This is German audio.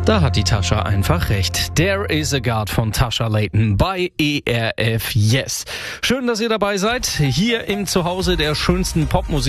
Da hat die Tascha einfach recht. There is a God von Tasha Layton bei ERF Yes. Schön, dass ihr dabei seid. Hier im Zuhause der schönsten Popmusik.